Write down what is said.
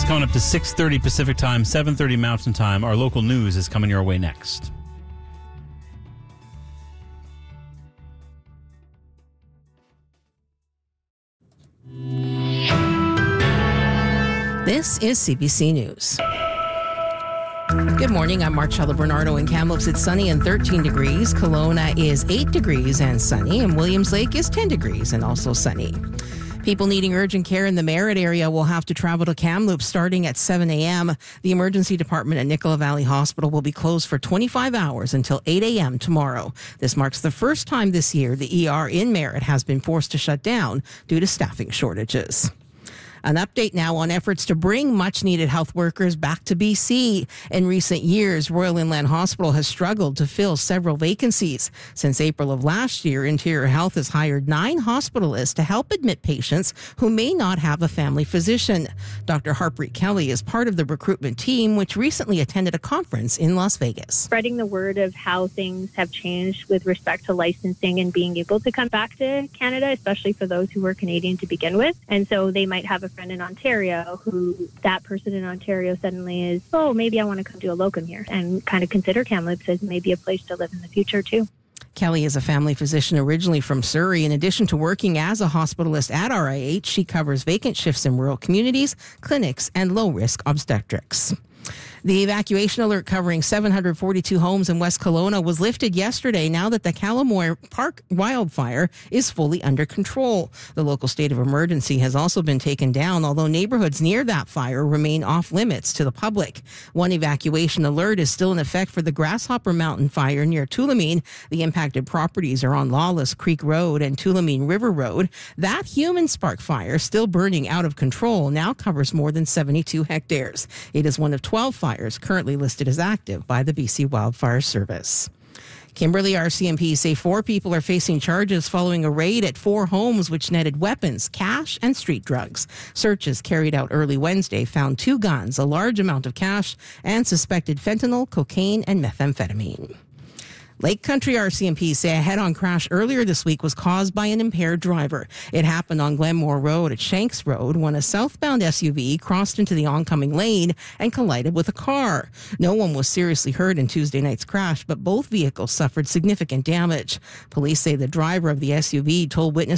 It's coming up to 6:30 Pacific Time, 7:30 Mountain Time. Our local news is coming your way next. This is CBC News. Good morning. I'm Marcella Bernardo. In Kamloops, it's sunny and 13 degrees. Kelowna is 8 degrees and sunny. And Williams Lake is 10 degrees and also sunny. People needing urgent care in the Merritt area will have to travel to Kamloops starting at 7 a.m. The emergency department at Nicola Valley Hospital will be closed for 25 hours until 8 a.m. tomorrow. This marks the first time this year the ER in Merritt has been forced to shut down due to staffing shortages. An update now on efforts to bring much-needed health workers back to BC. In recent years, Royal Inland Hospital has struggled to fill several vacancies. Since April of last year, Interior Health has hired 9 hospitalists to help admit patients who may not have a family physician. Dr. Harpreet Kelly is part of the recruitment team, which recently attended a conference in Las Vegas. Spreading the word of how things have changed with respect to licensing and being able to come back to Canada, especially for those who were Canadian to begin with. And so they might have a friend in Ontario who that person in Ontario suddenly is, oh, maybe I want to come do a locum here, and kind of consider Kamloops as maybe a place to live in the future too. Kelly is a family physician originally from Surrey. In addition to working as a hospitalist at RIH, she covers vacant shifts in rural communities, clinics, and low-risk obstetrics. The evacuation alert covering 742 homes in West Kelowna was lifted yesterday now that the Calamoy Park wildfire is fully under control. The local state of emergency has also been taken down, although neighborhoods near that fire remain off limits to the public. One evacuation alert is still in effect for the Grasshopper Mountain fire near Tulameen. The impacted properties are on Lawless Creek Road and Tulameen River Road. That human spark fire, still burning out of control, now covers more than 72 hectares. It is one of 12 fires currently listed as active by the BC Wildfire Service. Kimberley RCMP say 4 people are facing charges following a raid at 4 homes which netted weapons, cash, and street drugs. Searches carried out early Wednesday found 2 guns, a large amount of cash, and suspected fentanyl, cocaine, and methamphetamine. Lake Country RCMP say a head-on crash earlier this week was caused by an impaired driver. It happened on Glenmore Road at Shanks Road when a southbound SUV crossed into the oncoming lane and collided with a car. No one was seriously hurt in Tuesday night's crash, but both vehicles suffered significant damage. Police say the driver of the SUV told witnesses